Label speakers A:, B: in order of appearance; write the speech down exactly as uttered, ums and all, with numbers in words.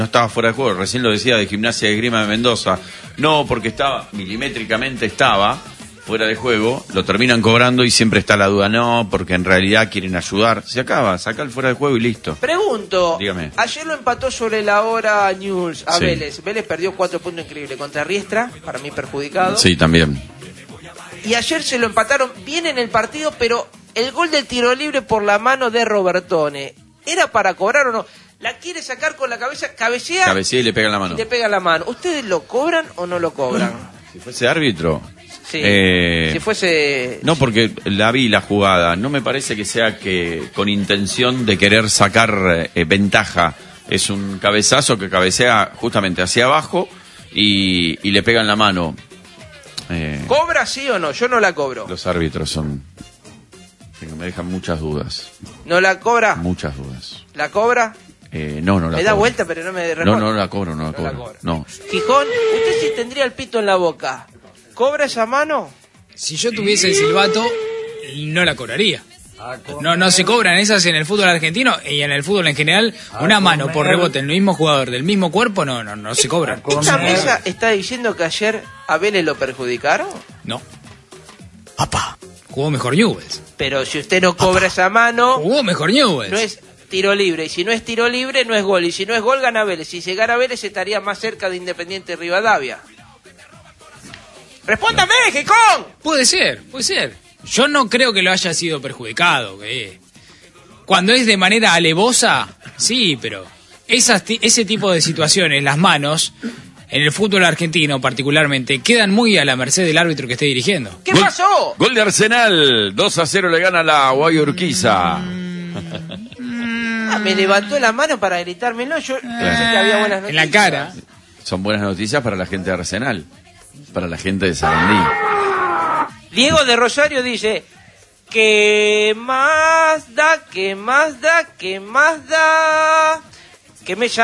A: No estaba fuera de juego, recién lo decía de Gimnasia de Esgrima de Mendoza. No, porque estaba, milimétricamente estaba fuera de juego, lo terminan cobrando y siempre está la duda. No, porque en realidad quieren ayudar. Se acaba, saca el fuera de juego y listo.
B: Pregunto,
A: Dígame.
B: Ayer lo empató sobre la hora News a
A: Sí.
B: Vélez. Vélez perdió cuatro puntos increíbles contra Riestra, para mí perjudicado.
A: Sí, también.
B: Y ayer se lo empataron bien en el partido, pero el gol del tiro libre por la mano de Robertone, ¿era para cobrar o no? La quiere sacar con la cabeza, cabecea,
A: Cabecea y le pega en la mano.
B: y le pega en la mano. ¿Ustedes lo cobran o no lo cobran?
A: Si fuese árbitro...
B: Sí,
A: Eh,
B: si fuese...
A: No, porque la vi la jugada. No me parece que sea que con intención de querer sacar eh, ventaja. Es un cabezazo que cabecea justamente hacia abajo y, y le pega en la mano. Eh,
B: ¿Cobra sí o no? Yo no la cobro.
A: los árbitros son... me dejan muchas dudas.
B: ¿No la cobra?
A: Muchas dudas.
B: ¿La cobra?
A: Eh, no, no la
B: Me da
A: cobro.
B: vuelta, pero no me
A: No,
B: responde.
A: no la cobro, no la
B: No la
A: cobro.
B: cobra.
A: No.
B: Gijón, usted sí tendría el pito en la boca. ¿Cobra esa mano?
C: Si yo tuviese el silbato, no la cobraría. No, no se cobran esas en el fútbol argentino y en el fútbol en general. Una mano por rebote en el mismo jugador del mismo cuerpo, no, no, no se cobran.
B: ¿Esta mesa está diciendo que ayer a Vélez lo perjudicaron?
C: No. Papá. Jugó mejor Newell's.
B: Pero si usted no cobra esa mano,
C: Jugó mejor Newell's.
B: no es tiro libre. Y si no es tiro libre, no es gol. Y si no es gol, gana Vélez. Si llegara Vélez, estaría más cerca de Independiente Rivadavia. ¡Respóndame, Gijón!
C: Puede ser, puede ser. Yo no creo que lo haya sido perjudicado. Que cuando es de manera alevosa, sí, pero esas ti- ese tipo de situaciones, las manos, en el fútbol argentino particularmente, quedan muy a la merced del árbitro que esté dirigiendo.
B: ¿Qué
A: Gol-
B: pasó?
A: Gol de Arsenal. dos a cero le gana la Guayurquiza.
B: Ah, me levantó la mano para gritármelo. Yo pensé que había buenas
C: En
B: noticias.
C: la cara.
A: Son buenas noticias para la gente de Arsenal. Para la gente de Sarandí.
B: Diego de Rosario dice: ¿qué más da? ¿Qué más da? ¿Qué más da? Que me llama